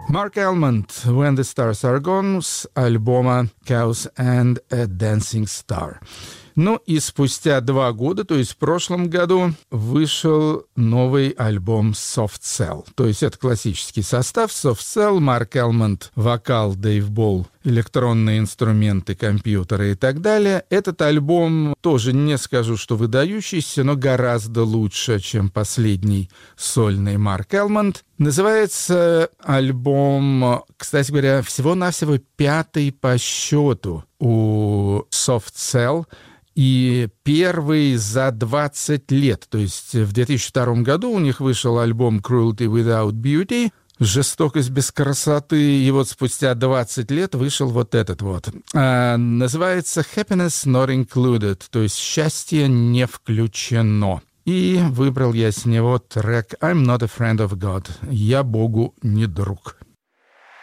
Mark Almond, When the Stars Are Gone, с альбома Chaos and a Dancing Star. Ну и спустя 2 года, то есть в прошлом году, вышел новый альбом Soft Cell. То есть это классический состав Soft Cell, Марк Элмонд, вокал, Дэйв Болл, электронные инструменты, компьютеры и так далее. Этот альбом тоже не скажу, что выдающийся, но гораздо лучше, чем последний сольный Марк Элмонд. Называется альбом, кстати говоря, всего-навсего 5-й по счету у Soft Cell и первый за 20 лет. То есть в 2002 году у них вышел альбом Cruelty Without Beauty, «Жестокость без красоты», и вот спустя 20 лет вышел вот этот вот. Называется «Happiness Not Included», то есть «Счастье не включено». И выбрал я с него трек «I'm not a friend of God», «Я Богу не друг».